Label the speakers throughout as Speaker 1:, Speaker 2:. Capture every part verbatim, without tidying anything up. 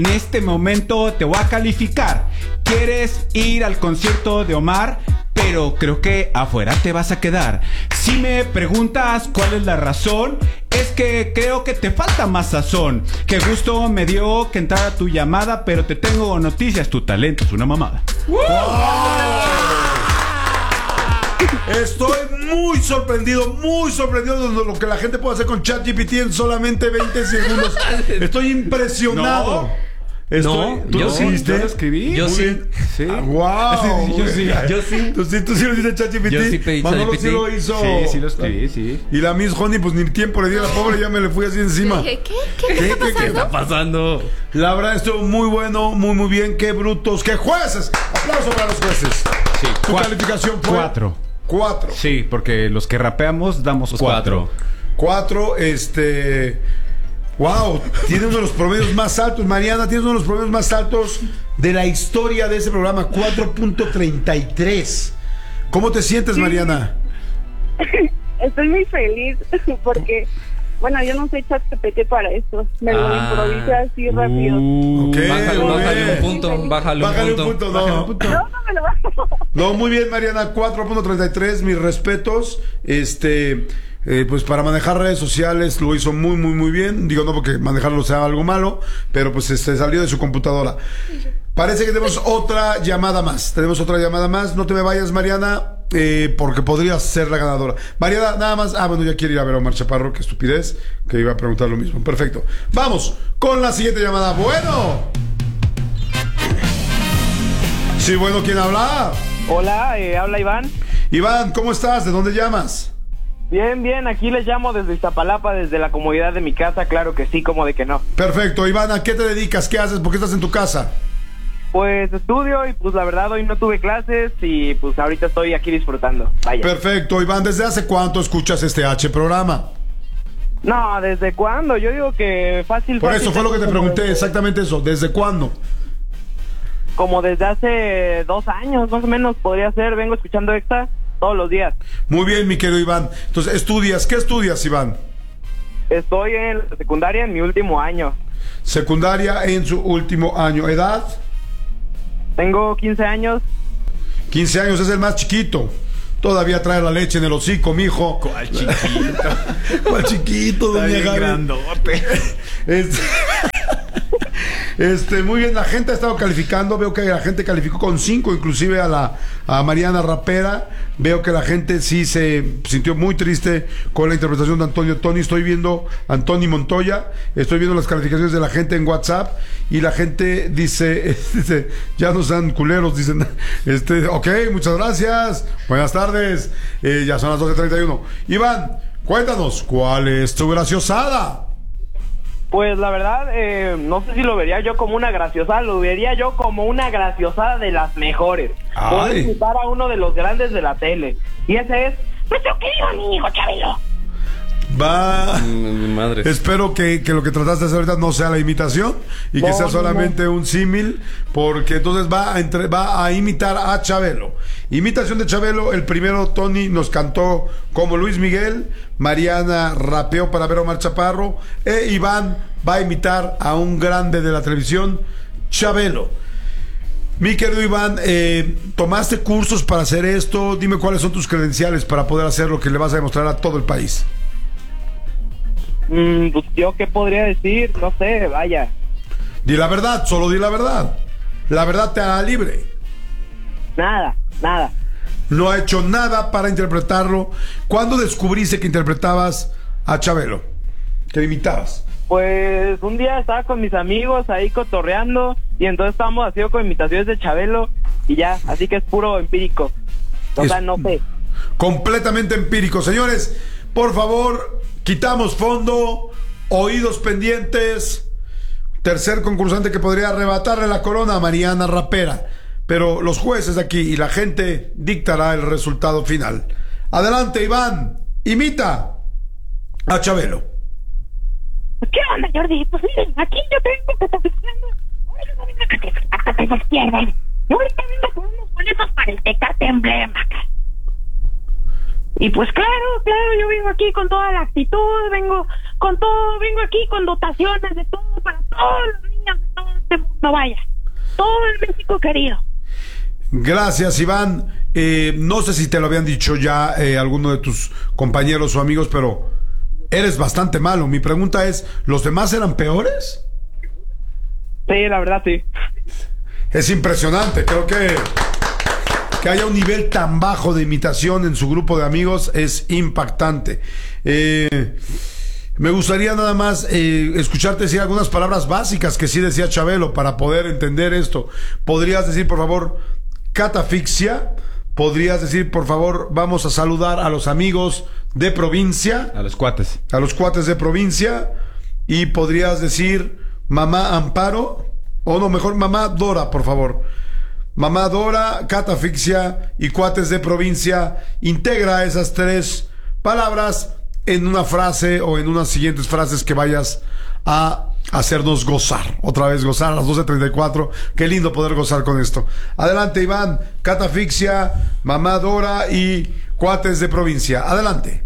Speaker 1: En este momento te voy a calificar. ¿Quieres ir al concierto de Omar? Pero creo que afuera te vas a quedar. Si me preguntas cuál es la razón, es que creo que te falta más sazón. Qué gusto me dio que entrara tu llamada, pero te tengo noticias, tu talento es una mamada.
Speaker 2: ¡Wow! Estoy muy sorprendido, muy sorprendido de lo que la gente puede hacer con ChatGPT en solamente veinte segundos. Estoy impresionado.
Speaker 1: No.
Speaker 2: Estoy,
Speaker 1: No,
Speaker 2: ¿tú
Speaker 1: yo
Speaker 2: lo
Speaker 1: sí,
Speaker 2: hiciste?
Speaker 1: yo lo escribí.
Speaker 3: Yo
Speaker 2: Muy
Speaker 3: sí.
Speaker 2: bien.
Speaker 1: Sí.
Speaker 2: Ah, wow.
Speaker 1: Sí, yo sí, yo sí.
Speaker 2: ¿Tú sí, tú sí lo hiciste ChatGPT?
Speaker 3: Yo sí pedí
Speaker 2: Manolo
Speaker 3: ChatGPT.
Speaker 2: sí lo hizo.
Speaker 1: Sí, sí lo escribí, sí.
Speaker 2: Y la Miss Honey, pues ni tiempo le di a la pobre, ya me le fui así encima.
Speaker 4: ¿Qué? ¿Qué? ¿Qué, ¿Qué está
Speaker 2: ¿Qué? ¿Qué
Speaker 4: pasando?
Speaker 3: está pasando?
Speaker 2: La verdad estuvo muy bueno, muy muy bien. Qué brutos, qué jueces. Aplauso para los jueces.
Speaker 1: Sí.
Speaker 2: ¿Tu
Speaker 1: Cua-
Speaker 2: calificación fue?
Speaker 1: Cuatro.
Speaker 2: Cuatro.
Speaker 1: Sí, porque los que rapeamos damos
Speaker 3: Los
Speaker 1: cuatro.
Speaker 2: Cuatro, este... Wow, tiene uno de los promedios más altos. Mariana, tiene uno de los promedios más altos de la historia de ese programa, cuatro punto treinta y tres. ¿Cómo te sientes, Mariana?
Speaker 5: Estoy muy feliz porque, bueno, yo no soy ChatGPT para esto. Me lo
Speaker 3: Ah.
Speaker 5: improvisé así rápido.
Speaker 1: Uh,
Speaker 2: Ok,
Speaker 3: Bájale,
Speaker 2: muy
Speaker 3: bájale
Speaker 2: bien.
Speaker 3: un punto, bájale un
Speaker 2: Bájale un
Speaker 3: punto.
Speaker 2: punto,
Speaker 1: Bájale un
Speaker 2: no.
Speaker 1: punto.
Speaker 5: No, no me lo bajo.
Speaker 2: No, muy bien, Mariana, cuatro punto treinta y tres, mis respetos. Este, eh, pues para manejar redes sociales lo hizo muy, muy, muy bien. Digo, no porque manejarlo sea algo malo, pero pues este, salió de su computadora. Parece que tenemos otra llamada más. Tenemos otra llamada más. No te me vayas, Mariana, eh, porque podrías ser la ganadora. Mariana, nada más. Ah, bueno, ya quiere ir a ver a Omar Chaparro, qué estupidez, que iba a preguntar lo mismo. Perfecto. Vamos con la siguiente llamada. Bueno. Sí, bueno, ¿quién habla?
Speaker 6: Hola, eh, habla Iván.
Speaker 2: Iván, ¿cómo estás? ¿De dónde llamas?
Speaker 6: Bien, bien, aquí les llamo desde Iztapalapa, desde la comodidad de mi casa, claro que sí, como de que no.
Speaker 2: Perfecto, Iván, ¿a qué te dedicas? ¿Qué haces? ¿Por qué estás en tu casa?
Speaker 6: Pues estudio y pues la verdad hoy no tuve clases y pues ahorita estoy aquí disfrutando, vaya.
Speaker 2: Perfecto, Iván, ¿desde hace cuánto escuchas este H programa?
Speaker 6: No, ¿desde cuándo? Yo digo que fácil,
Speaker 2: Por
Speaker 6: fácil,
Speaker 2: eso fue lo que te
Speaker 6: como
Speaker 2: pregunté,
Speaker 6: desde-
Speaker 2: exactamente eso. ¿Desde cuándo?
Speaker 6: Como desde hace dos años, más o menos, podría ser, vengo escuchando Extra todos los días.
Speaker 2: Muy bien, mi querido Iván. Entonces, estudias. ¿Qué estudias, Iván?
Speaker 6: Estoy en la secundaria en mi último año.
Speaker 2: Secundaria en su último año. ¿Edad?
Speaker 6: Tengo quince años.
Speaker 2: quince años, es el más chiquito. Todavía trae la leche en el hocico, mijo.
Speaker 1: ¿Cuál chiquito?
Speaker 2: ¿Cuál chiquito,
Speaker 1: Está
Speaker 2: doña
Speaker 1: bien
Speaker 2: Gaby?
Speaker 1: grandote.
Speaker 2: Este, este, muy bien, la gente ha estado calificando, veo que la gente calificó con cinco, inclusive a la a Mariana Rapera. Veo que la gente sí se sintió muy triste con la interpretación de Antonio Toni. Estoy viendo Antoni Montoya, estoy viendo las calificaciones de la gente en WhatsApp y la gente dice, dice ya no sean culeros, dicen, este, ok, muchas gracias, buenas tardes, eh, ya son las doce treinta y uno. Iván, cuéntanos, ¿cuál es tu graciosada?
Speaker 6: Pues la verdad, eh, no sé si lo vería yo como una graciosada, lo vería yo como una graciosada de las mejores.
Speaker 2: Ay.
Speaker 6: Poder disfrutar a uno de los grandes de la tele. Y ese es nuestro querido amigo Chabelo.
Speaker 2: Va.
Speaker 3: Mi madre.
Speaker 2: Espero que, que lo que trataste de hacer ahorita no sea la imitación y que
Speaker 6: No,
Speaker 2: sea
Speaker 6: no,
Speaker 2: solamente un símil, porque entonces va a, entre, va a imitar a Chabelo. Imitación de Chabelo, el primero Tony nos cantó como Luis Miguel, Mariana rapeó para ver a Omar Chaparro, e Iván va a imitar a un grande de la televisión, Chabelo. Mi querido Iván, eh, ¿tomaste cursos para hacer esto? Dime cuáles son tus credenciales para poder hacer lo que le vas a demostrar a todo el país.
Speaker 6: Mm, pues yo qué podría decir, no sé, vaya.
Speaker 2: Di la verdad, solo di la verdad. La verdad te hará libre.
Speaker 6: Nada, nada.
Speaker 2: No ha hecho nada para interpretarlo. ¿Cuándo descubriste que interpretabas a Chabelo? Que imitabas.
Speaker 6: Pues un día estaba con mis amigos ahí cotorreando y entonces estábamos haciendo con imitaciones de Chabelo y ya, así que es puro empírico. O
Speaker 2: Es-
Speaker 6: sea, no sé.
Speaker 2: Completamente empírico. Señores, por favor, quitamos fondo, oídos pendientes. Tercer concursante que podría arrebatarle la corona a Mariana Rapera. Pero los jueces de aquí y la gente dictará el resultado final. Adelante, Iván. Imita a Chabelo.
Speaker 7: ¿Qué onda, Jordi? Pues miren, aquí yo tengo que estar diciendo. Ahora no venga a que hasta que nos pierdan. Yo ahorita vengo con unos boletos para el Tecate Emblema. Y pues claro, claro, yo vengo aquí con toda la actitud, vengo con todo, vengo aquí con dotaciones de todo para todos los niños niños de todo este mundo, vaya. Todo el México querido.
Speaker 2: Gracias, Iván. Eh, no sé si te lo habían dicho ya eh, alguno de tus compañeros o amigos, pero eres bastante malo. Mi pregunta es, ¿los demás eran peores?
Speaker 6: Sí, la verdad, sí.
Speaker 2: Es impresionante. Creo que que haya un nivel tan bajo de imitación en su grupo de amigos es impactante. Eh, me gustaría nada más eh, escucharte decir algunas palabras básicas que sí decía Chabelo para poder entender esto. ¿Podrías decir, por favor, catafixia? ¿Podrías decir, por favor, vamos a saludar a los amigos de provincia?
Speaker 1: A los cuates.
Speaker 2: A los cuates de provincia. Y podrías decir, mamá Amparo, o no, mejor mamá Dora, por favor. Mamá Dora, catafixia y cuates de provincia. Integra esas tres palabras en una frase o en unas siguientes frases que vayas a hacernos gozar. Otra vez gozar a las doce treinta y cuatro. Qué lindo poder gozar con esto. Adelante, Iván. Catafixia, mamá Dora y cuates de provincia. Adelante.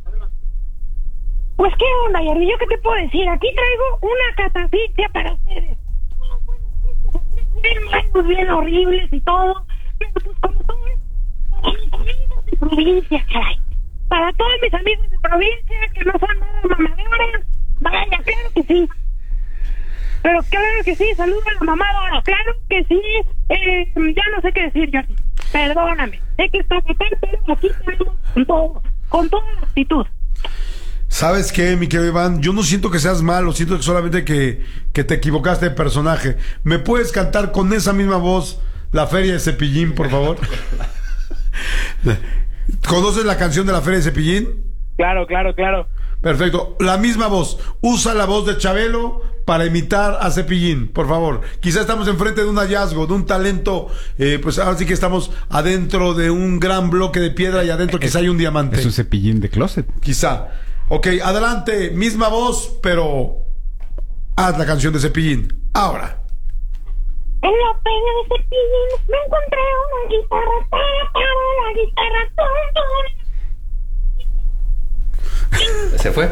Speaker 7: Pues qué onda, Jordi, ¿yo qué te puedo decir? Aquí traigo una catafixia para ustedes. Bien malos, bien horribles y todo. Pero pues como todo es para mis amigos de provincia, caray. Para todos mis amigos de provincia que no son nada mamadoras. Vaya, claro que sí. Pero claro que sí, saludo a la mamá Dora. Claro que sí. Eh, ya no sé qué decir, Jordi. Perdóname. Sé que está fatal, pero aquí tenemos con todo. Con toda la actitud.
Speaker 2: ¿Sabes qué, mi querido Iván? Yo no siento que seas malo, siento que solamente que, que te equivocaste de personaje. ¿Me puedes cantar con esa misma voz La Feria de Cepillín, por favor? ¿Conoces la canción de La Feria de Cepillín?
Speaker 6: Claro, claro, claro.
Speaker 2: Perfecto. La misma voz. Usa la voz de Chabelo para imitar a Cepillín, por favor. Quizá estamos enfrente de un hallazgo, de un talento. Eh, pues ahora sí que estamos adentro de un gran bloque de piedra y adentro quizá hay un diamante.
Speaker 1: Es un Cepillín de closet.
Speaker 2: Quizá. Ok, adelante. Misma voz, pero haz la canción de Cepillín. Ahora.
Speaker 7: En la feria de Cepillín me encontré una guitarra, para, para la guitarra.
Speaker 3: ¿Se fue?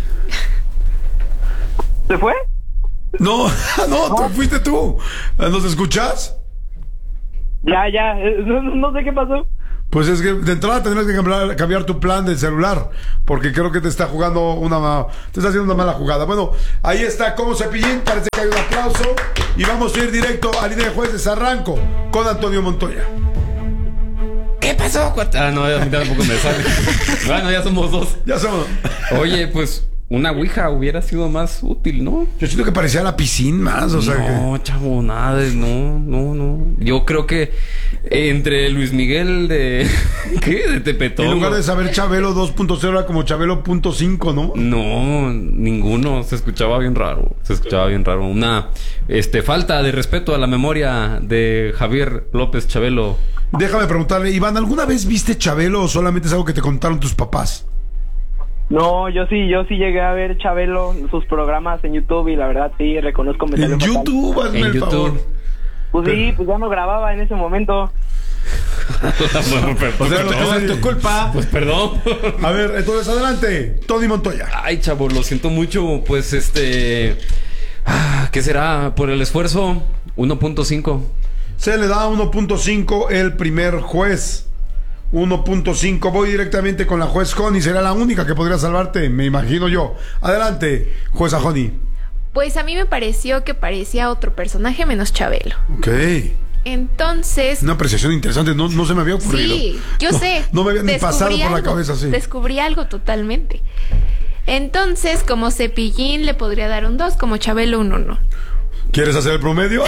Speaker 6: ¿Se fue?
Speaker 2: No, no, tú fuiste tú. ¿Nos escuchas?
Speaker 6: Ya, ya. eh, No, no sé qué pasó.
Speaker 2: Pues es que de entrada tendrás que cambiar, cambiar tu plan del celular, porque creo que te está jugando una, te está haciendo una mala jugada. Bueno, ahí está como Cepillín, parece que hay un aplauso y vamos a ir directo a línea de jueces. Arranco con Antonio Montoya.
Speaker 3: ¿Qué pasó? Ah, no, a mí tampoco me sale. Bueno, ya somos dos.
Speaker 2: Ya somos.
Speaker 3: Oye, pues una ouija hubiera sido más útil, ¿no?
Speaker 2: Yo siento que parecía la piscina más, o sea
Speaker 3: no,
Speaker 2: que...
Speaker 3: chavo, nada, de- no, no, no. Yo creo que entre Luis Miguel de... ¿Qué? De Tepetón.
Speaker 2: En lugar de saber Chabelo dos punto cero era como Chabelo punto cinco, ¿no?
Speaker 3: No, ninguno. Se escuchaba bien raro. Se escuchaba bien raro. Una este, falta de respeto a la memoria de Javier López Chabelo.
Speaker 2: Déjame preguntarle, Iván, ¿alguna vez viste Chabelo o solamente es algo que te contaron tus papás?
Speaker 6: No, yo sí, yo sí llegué a ver Chabelo, sus programas en YouTube y la verdad sí, reconozco me salió
Speaker 2: En
Speaker 6: fatal.
Speaker 2: YouTube, hazme
Speaker 3: En
Speaker 2: el
Speaker 3: YouTube.
Speaker 2: favor.
Speaker 6: Pues sí, pues ya no grababa en ese momento.
Speaker 3: Bueno, per-
Speaker 2: O sea, lo que
Speaker 3: perdón.
Speaker 2: es tu culpa.
Speaker 3: Pues perdón.
Speaker 2: A ver, entonces adelante, Tony Montoya.
Speaker 3: Ay, chavo, lo siento mucho. Pues este... ah, ¿qué será? Por el esfuerzo, uno punto cinco.
Speaker 2: Se le da uno punto cinco el primer juez. uno punto cinco. Voy directamente con la juez Joni. Será la única que podría salvarte, me imagino yo. Adelante, jueza Joni.
Speaker 4: Pues a mí me pareció que parecía otro personaje menos Chabelo.
Speaker 2: Ok.
Speaker 4: Entonces,
Speaker 2: Una apreciación interesante. No, no se me había ocurrido.
Speaker 4: sí, yo
Speaker 2: No,
Speaker 4: sé.
Speaker 2: No me había ni
Speaker 4: Descubrí
Speaker 2: pasado por la
Speaker 4: algo,
Speaker 2: cabeza, sí.
Speaker 4: Descubrí algo totalmente. Entonces, como Cepillín le podría dar un dos, como Chabelo un uno.
Speaker 2: ¿Quieres hacer el promedio?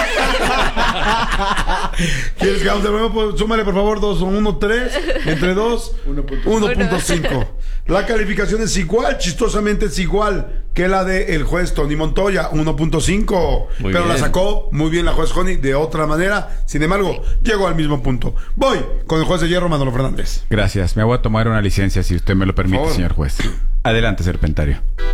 Speaker 2: ¿Quieres que hagamos el promedio? Pues, súmale, por favor, dos, uno, tres. Entre dos, uno punto cinco. La calificación es igual, chistosamente es igual que la de el juez Tony Montoya, uno punto cinco.
Speaker 3: Muy
Speaker 2: Pero la
Speaker 3: bien.
Speaker 2: sacó muy bien la juez Joni de otra manera. Sin embargo, llegó al mismo punto. Voy con el juez de hierro, Manolo Fernández.
Speaker 1: Gracias. Me voy a tomar una licencia si usted me lo permite,
Speaker 2: Por favor.
Speaker 1: señor juez. Adelante, Serpentario.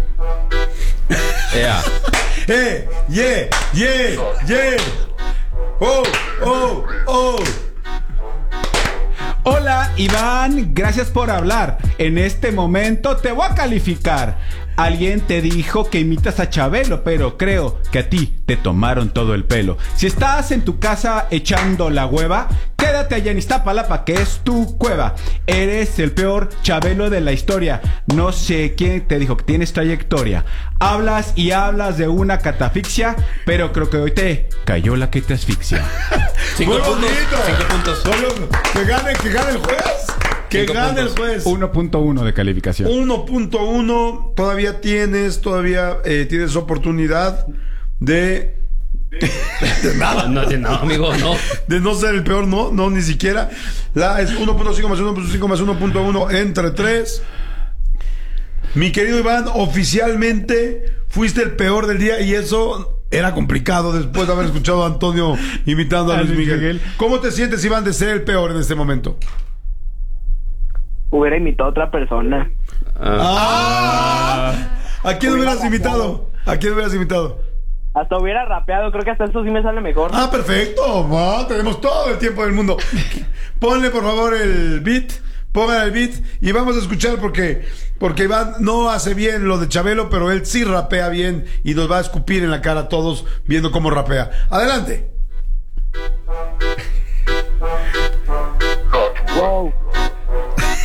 Speaker 3: Ea.
Speaker 2: ¡Eh! ¡Yeah! ¡Yeah! ¡Yeah! ¡Oh! ¡Oh! ¡Oh!
Speaker 1: Hola, Iván, gracias por hablar. En este momento te voy a calificar. Alguien te dijo que imitas a Chabelo, pero creo que a ti te tomaron todo el pelo. Si estás en tu casa echando la hueva, quédate allá en Iztapalapa, que es tu cueva. Eres el peor Chabelo de la historia. No sé quién te dijo que tienes trayectoria. Hablas y hablas de una catafixia, pero creo que hoy te cayó la que te asfixia.
Speaker 3: Cinco
Speaker 2: Muy
Speaker 3: puntos.
Speaker 2: bonito.
Speaker 3: Cinco puntos.
Speaker 2: Solo que gane, que gane el juez. Que
Speaker 3: Cinco
Speaker 2: gane
Speaker 3: puntos.
Speaker 2: el juez.
Speaker 1: uno punto uno de calificación.
Speaker 2: uno punto uno, todavía tienes, todavía eh, tienes oportunidad de... de nada.
Speaker 3: No, no, no, amigo, no.
Speaker 2: De no ser el peor, no, no, ni siquiera. La es uno punto cinco más uno punto cinco más uno punto uno entre tres. Mi querido Iván, oficialmente fuiste el peor del día y eso era complicado después de haber escuchado a Antonio imitando a
Speaker 1: A
Speaker 2: Luis
Speaker 1: Luis
Speaker 2: Miguel.
Speaker 1: Miguel.
Speaker 2: ¿Cómo te sientes, Iván, de ser el peor en este momento?
Speaker 6: Hubiera imitado a otra persona.
Speaker 2: ¡Ah! ¿A quién
Speaker 6: Hubiera
Speaker 2: hubieras invitado? ¿A quién hubieras invitado?
Speaker 6: Hasta hubiera rapeado, creo que hasta eso sí me sale mejor.
Speaker 2: Ah, perfecto. Va, tenemos todo el tiempo del mundo. Ponle, por favor, el beat. Pongan el beat y vamos a escuchar porque, porque Iván no hace bien lo de Chabelo, pero él sí rapea bien y nos va a escupir en la cara a todos viendo cómo rapea. Adelante.